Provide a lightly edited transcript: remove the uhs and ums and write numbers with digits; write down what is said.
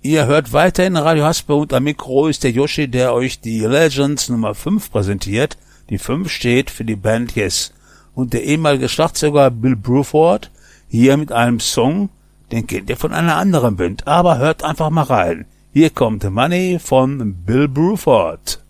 Ihr hört weiterhin Radio Haspe und am Mikro ist der Yoshi, der euch die Legends Nummer 5 präsentiert. Die 5 steht für die Band Yes. Und der ehemalige Schlagzeuger Bill Bruford hier mit einem Song, den kennt ihr von einer anderen Band, aber hört einfach mal rein. Hier kommt Money von Bill Bruford.